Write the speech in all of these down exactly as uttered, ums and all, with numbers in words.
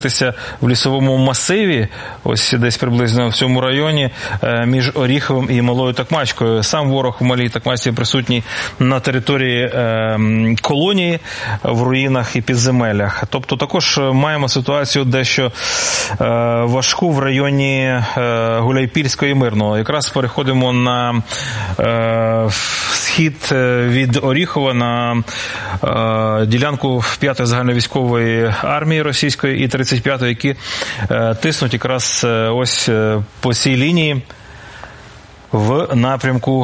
в лісовому масиві, ось десь приблизно в цьому районі, між Оріховим і Малою Токмачкою. Сам ворог у Малій Токмачці присутній на території е, колонії, в руїнах і підземеллях. Тобто також маємо ситуацію дещо е, важку в районі е, Гуляйпільського і Мирного. Якраз переходимо на е, схід від Оріхова, на е, ділянку п'ятої загальновійськової армії російської і тридцять п'ятої, які е, тиснуть якраз е, ось е, по цій лінії в напрямку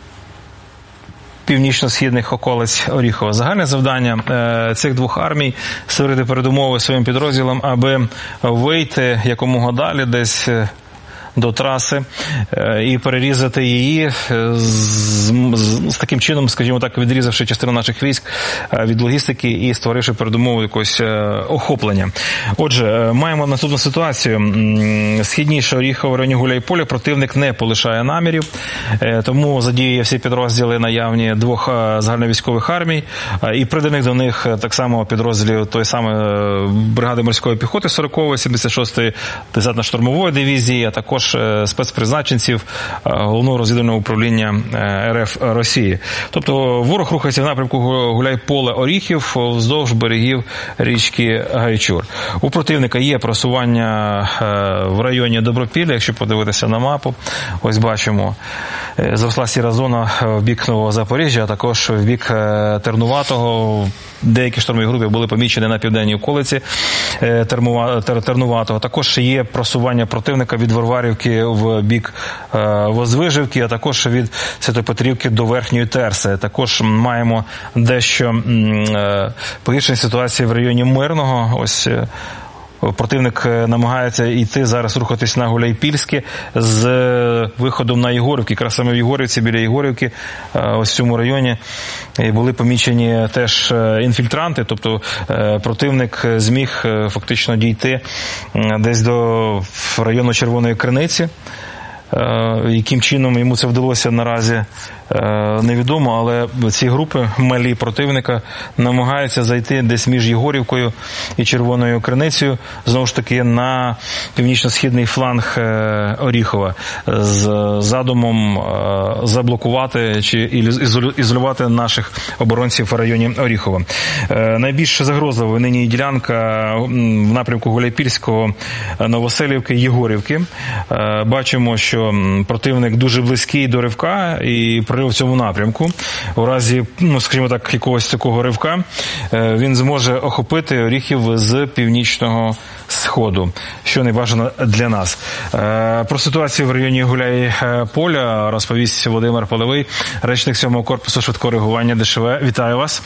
північно-східних околиць Оріхова. Загальне завдання е, цих двох армій – створити передумови своїм підрозділам, аби вийти якомога далі десь е, до траси і перерізати її з, з, з таким чином, скажімо так, відрізавши частину наших військ від логістики і створивши передумову якогось охоплення. Отже, маємо наступну ситуацію. Східніше Оріхова в районі Гуляйполя противник не полишає намірів, тому задіює всі підрозділи наявні двох загальновійськових армій і приданих до них так само підрозділів той самої бригади морської піхоти сорокової, сімдесят шостої десантно-штурмової дивізії, а також спецпризначенців Головного розвідувального управління РФ Росії. Тобто ворог рухається в напрямку Гуляйполе-Оріхів вздовж берегів річки Гайчур. У противника є просування в районі Добропілля, якщо подивитися на мапу. Ось бачимо, зросла сіра зона в бік Нового Запоріжжя, а також в бік Тернуватого. Деякі штурмові групи були помічені на південній околиці Тернуватого. Також є просування противника від Варварівки в бік Возвижівки, а також від Святопетрівки до Верхньої Терси. Також маємо дещо погіршені ситуації в районі Мирного. Ось противник намагається йти зараз, рухатись на Гуляйпільське з виходом на Єгорівки. Якраз саме в Єгорівці, біля Єгорівки, ось в цьому районі були помічені теж інфільтранти, тобто противник зміг фактично дійти десь до району Червоної Криниці. Яким чином йому це вдалося наразі невідомо, але ці групи малі противника намагаються зайти десь між Єгорівкою і Червоною Криницею, знову ж таки на північно-східний фланг Оріхова з задумом заблокувати чи ізолювати наших оборонців в районі Оріхова. Найбільш загрозливою нині ділянка в напрямку Гуляйпільського, Новоселівки, Єгорівки. Бачимо, що противник дуже близький до ривка і прорив в цьому напрямку. У разі, ну, скажімо так, якогось такого ривка він зможе охопити Оріхів з північного сходу, що не бажано для нас. Про ситуацію в районі Гуляйполя розповість Володимир Половий, речник сьомого корпусу швидкого реагування ДШВ. Вітаю вас.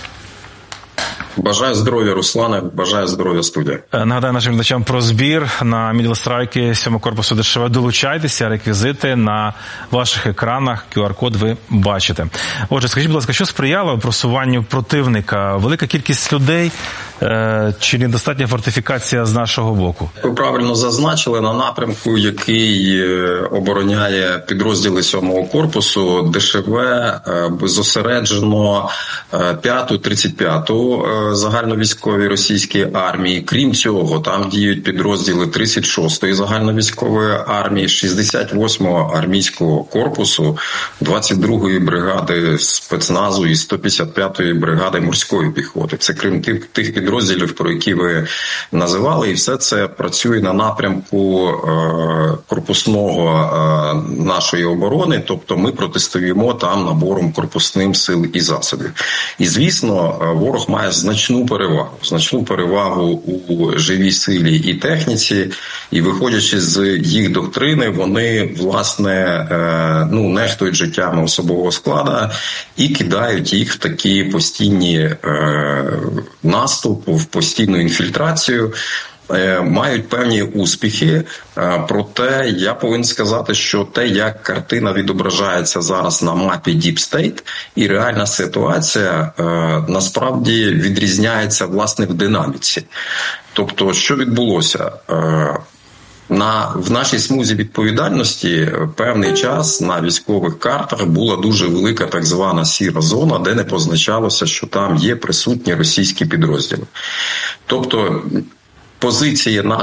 Бажаю здоров'я, Руслане, бажаю здоров'я, студія. Нагадаю нашим глядачам про збір на мідл-страйки сьомого корпусу ДШВ. Долучайтеся, реквізити на ваших екранах, ку ар код ви бачите. Отже, скажіть, будь ласка, що сприяло просуванню противника? Велика кількість людей чи недостатня фортифікація з нашого боку? Ви правильно зазначили, на напрямку, який обороняє підрозділи сьомого корпусу, ДШВ зосереджено п'яту, тридцять п'яту загальновійськові російські армії. Крім цього, там діють підрозділи тридцять шостої загальновійськової армії, шістдесят восьмого армійського корпусу, двадцять другої бригади спецназу і сто п'ятдесят п'ятої бригади морської піхоти. Це крім тих, тих підрозділів, про які ви називали, і все це працює на напрямку е, корпусного е, нашої оборони, тобто ми протистоїмо там набором корпусним сил і засобів. І, звісно, ворог має значну перевагу, значну перевагу у живій силі і техніці, і виходячи з їх доктрини, вони, власне, ну, нехтують життями особового складу і кидають їх в такі постійні наступи, в постійну інфільтрацію, мають певні успіхи, проте я повинен сказати, що те, як картина відображається зараз на мапі Deep State, і реальна ситуація насправді відрізняється, власне, в динаміці. Тобто, що відбулося? На, в нашій смузі відповідальності певний час на військових картах була дуже велика так звана сіра зона, де не позначалося, що там є присутні російські підрозділи. Тобто, позиції